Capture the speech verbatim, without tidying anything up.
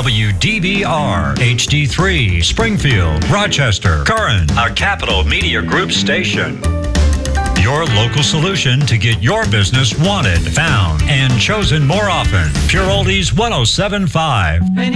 W D V R, H D three, Springfield, Rochester, Curran, a Capital Media Group station. Your local solution to get your business wanted, found, and chosen more often. Pure Oldies one oh seven point five.